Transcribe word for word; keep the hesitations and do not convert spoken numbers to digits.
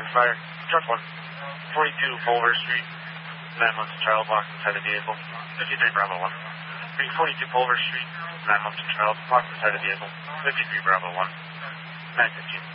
ten fire. Truck one. forty-two Pulver Street. nine months child locked inside the vehicle. fifty-three Bravo one. forty-two Pulver Street. nine months child locked inside the vehicle. fifty-three Bravo one. nine fifteen.